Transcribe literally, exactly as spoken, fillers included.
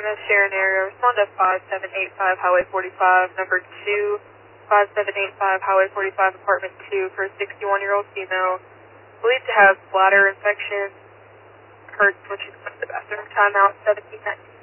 Miss Sharon area. Respond to five seven eight five Highway forty-five, number two, five seven eight five Highway forty-five, apartment two, for a sixty-one-year-old female. Believed to have bladder infection. Hurts when she went to the bathroom. Timeout seventeen nineteen.